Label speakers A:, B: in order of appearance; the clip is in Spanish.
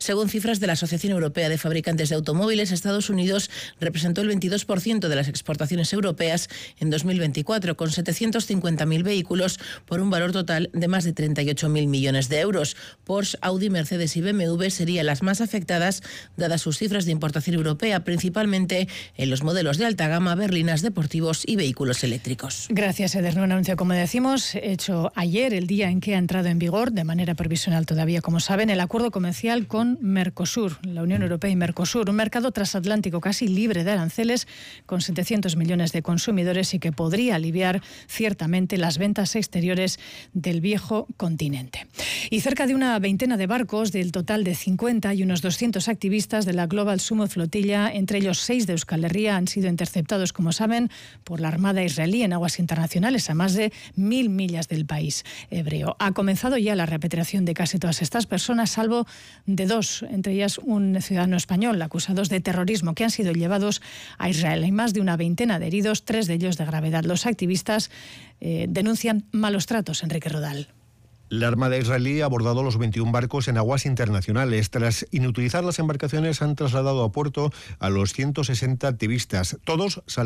A: Según cifras de la Asociación Europea de Fabricantes de Automóviles, Estados Unidos representó el 22% de las exportaciones europeas en 2024, con 750.000 vehículos por un valor total de más de 38.000 millones de euros. Porsche, Audi, Mercedes y BMW serían las más afectadas, dadas sus cifras de importación europea, principalmente en los modelos de alta gama, berlinas, deportivos y vehículos eléctricos.
B: Gracias, Eder. Un anuncio, como decimos, hecho ayer, el día en que ha entrado en vigor, de manera provisional todavía, como saben, el acuerdo comercial con Mercosur, la Unión Europea y Mercosur, un mercado transatlántico casi libre de aranceles, con 700 millones de consumidores y que podría aliviar ciertamente las ventas exteriores del viejo continente. Y cerca de una veintena de barcos, del total de 50 y unos 200 activistas de la Global Summit Flotilla, entre ellos 6 de Euskal Herria, han sido interceptados, como saben, por la Armada israelí en aguas internacionales a más de 1.000 millas del país hebreo. Ha comenzado ya la repatriación de casi todas estas personas, salvo de 2, entre ellas un ciudadano español, acusados de terrorismo, que han sido llevados a Israel. Hay más de una veintena de heridos, 3 de ellos de gravedad. Los activistas denuncian malos tratos. Enrique Rodal.
C: La Armada israelí ha abordado los 21 barcos en aguas internacionales. Tras inutilizar las embarcaciones, han trasladado a puerto a los 160 activistas. Todos